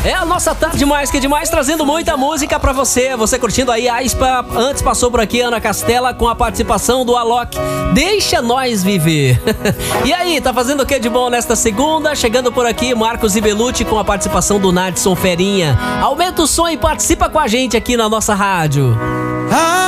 É a nossa tarde mais que demais, trazendo muita música pra você. Você curtindo aí a Aespa. Antes passou por aqui Ana Castela com a participação do Alok. Deixa nós viver. E aí, tá fazendo o que de bom nesta segunda? Chegando por aqui Marcos e Belucci com a participação do Nadson Ferinha. Aumenta o som e participa com a gente aqui na nossa rádio.